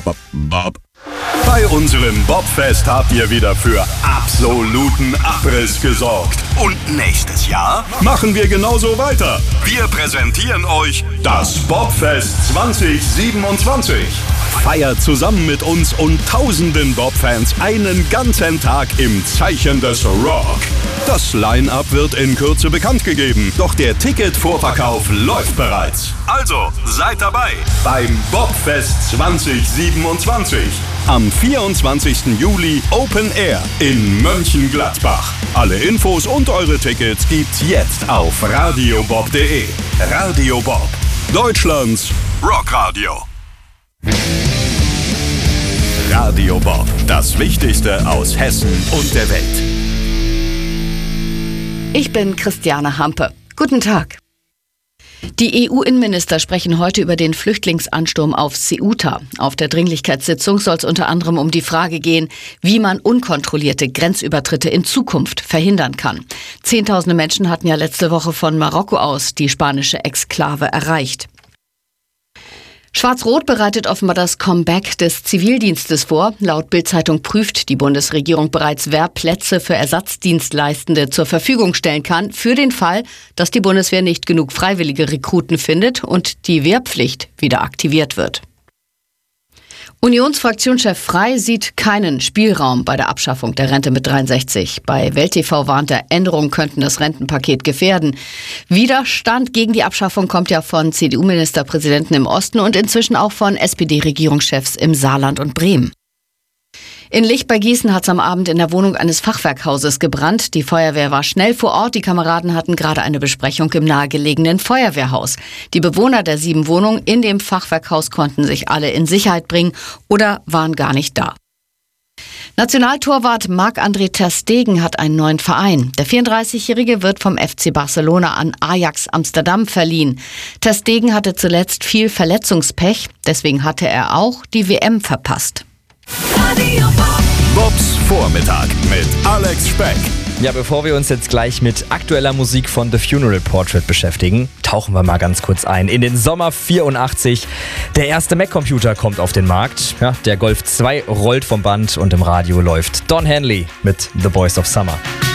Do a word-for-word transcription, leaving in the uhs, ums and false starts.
Bob, Bob. Bei unserem Bobfest habt ihr wieder für absoluten Abriss gesorgt. Und nächstes Jahr machen wir genauso weiter. Wir präsentieren euch das Bobfest zwanzig siebenundzwanzig. Feiert zusammen mit uns und tausenden Bob-Fans einen ganzen Tag im Zeichen des Rock. Das Line-Up wird in Kürze bekannt gegeben, doch der Ticketvorverkauf läuft bereits. Also seid dabei beim Bobfest zwanzig siebenundzwanzig. Am vierundzwanzigsten Juli Open Air in Mönchengladbach. Alle Infos und eure Tickets gibt's jetzt auf radiobob punkt de. Radio Bob, Deutschlands Rockradio. Radio Bob, das Wichtigste aus Hessen und der Welt. Ich bin Christiane Hampe. Guten Tag. Die E U-Innenminister sprechen heute über den Flüchtlingsansturm auf Ceuta. Auf der Dringlichkeitssitzung soll es unter anderem um die Frage gehen, wie man unkontrollierte Grenzübertritte in Zukunft verhindern kann. Zehntausende Menschen hatten ja letzte Woche von Marokko aus die spanische Exklave erreicht. Schwarz-Rot bereitet offenbar das Comeback des Zivildienstes vor. Laut Bild-Zeitung prüft die Bundesregierung bereits, wer Plätze für Ersatzdienstleistende zur Verfügung stellen kann, für den Fall, dass die Bundeswehr nicht genug freiwillige Rekruten findet und die Wehrpflicht wieder aktiviert wird. Unionsfraktionschef Frey sieht keinen Spielraum bei der Abschaffung der Rente mit dreiundsechzig. Bei Welt T V warnt er, Änderungen könnten das Rentenpaket gefährden. Widerstand gegen die Abschaffung kommt ja von C D U-Ministerpräsidenten im Osten und inzwischen auch von S P D-Regierungschefs im Saarland und Bremen. In Lich bei Gießen hat es am Abend in der Wohnung eines Fachwerkhauses gebrannt. Die Feuerwehr war schnell vor Ort. Die Kameraden hatten gerade eine Besprechung im nahegelegenen Feuerwehrhaus. Die Bewohner der sieben Wohnungen in dem Fachwerkhaus konnten sich alle in Sicherheit bringen oder waren gar nicht da. Nationaltorwart Marc-André ter Stegen hat einen neuen Verein. Der vierunddreißigjährige wird vom F C Barcelona an Ajax Amsterdam verliehen. Ter Stegen hatte zuletzt viel Verletzungspech. Deswegen hatte er auch die W M verpasst. Bobs Vormittag mit Alex Speck. Ja, bevor wir uns jetzt gleich mit aktueller Musik von The Funeral Portrait beschäftigen, tauchen wir mal ganz kurz ein in den Sommer vierundachtzig. Der erste Mac-Computer kommt auf den Markt. Ja, der Golf zwei rollt vom Band und im Radio läuft Don Henley mit The Boys of Summer.